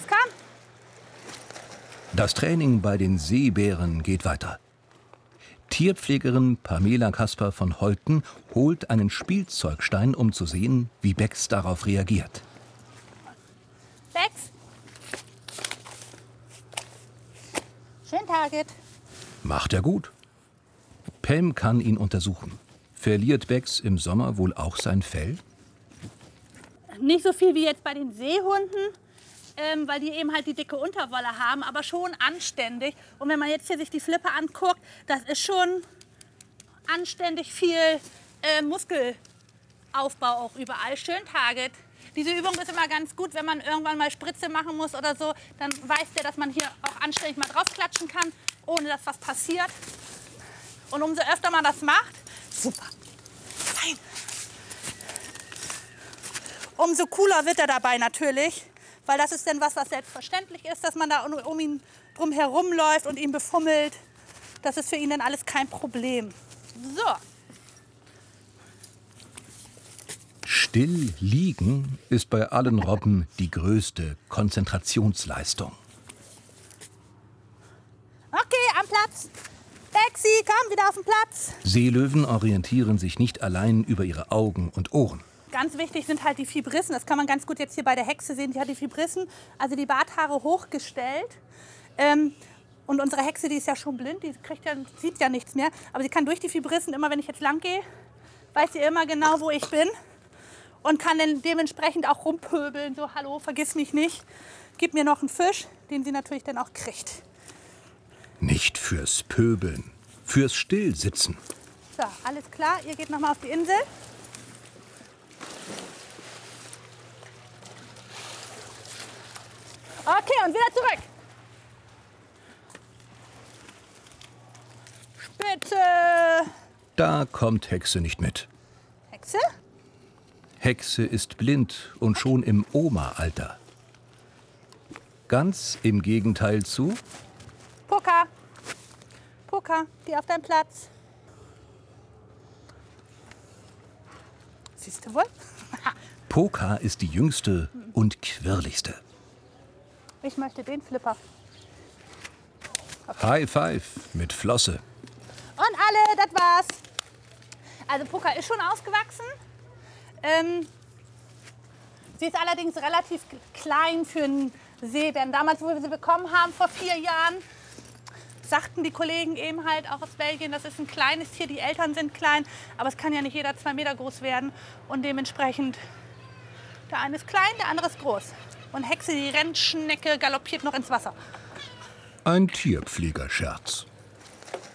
komm. Das Training bei den Seebären geht weiter. Tierpflegerin Pamela Kasper von Holten holt einen Spielzeugstein, um zu sehen, wie Bex darauf reagiert. Bex. Schön, Target. Macht er gut. Pam kann ihn untersuchen. Verliert Bex im Sommer wohl auch sein Fell? Nicht so viel wie jetzt bei den Seehunden, weil die eben halt die dicke Unterwolle haben, aber schon anständig. Und wenn man jetzt hier sich die Flippe anguckt, das ist schon anständig viel Muskelaufbau auch überall. Schön, Target. Diese Übung ist immer ganz gut, wenn man irgendwann mal Spritze machen muss oder so, dann weiß der, dass man hier auch anständig mal draufklatschen kann, ohne dass was passiert. Und umso öfter man das macht, super, fein. Umso cooler wird er dabei natürlich, weil das ist dann was selbstverständlich ist, dass man da um ihn drum herum läuft und ihn befummelt. Das ist für ihn dann alles kein Problem. So. Still liegen ist bei allen Robben die größte Konzentrationsleistung. Okay, am Platz. Bexi, komm wieder auf den Platz. Seelöwen orientieren sich nicht allein über ihre Augen und Ohren. Ganz wichtig sind halt die Fibrissen. Das kann man ganz gut jetzt hier bei der Hexe sehen. Die hat die Fibrissen, also die Barthaare hochgestellt. Und unsere Hexe, die ist ja schon blind, die sieht ja nichts mehr. Aber sie kann durch die Fibrissen, immer wenn ich jetzt lang gehe, weiß sie immer genau, wo ich bin. Und kann dann dementsprechend auch rumpöbeln. So, hallo, vergiss mich nicht. Gib mir noch einen Fisch, den sie natürlich dann auch kriegt. Nicht fürs Pöbeln, fürs Stillsitzen. So, alles klar. Ihr geht noch mal auf die Insel. Okay, und wieder zurück. Spitze. Da kommt Hexe nicht mit. Hexe? Hexe ist blind und schon im Oma-Alter. Ganz im Gegenteil zu Pucka. Pucka, geh auf deinen Platz. Siehst du wohl? Poka ist die jüngste und quirligste. Ich möchte den Flipper. High Five mit Flosse. Und alle, das war's. Also Poka ist schon ausgewachsen. Sie ist allerdings relativ klein für einen Seebären. Damals, wo wir sie bekommen haben, vor 4 Jahren, sagten die Kollegen eben halt auch aus Belgien, das ist ein kleines Tier, die Eltern sind klein, aber es kann ja nicht jeder 2 Meter groß werden. Und dementsprechend, der eine ist klein, der andere ist groß. Und Hexe, die Rennschnecke, galoppiert noch ins Wasser. Ein Tierpflegerscherz.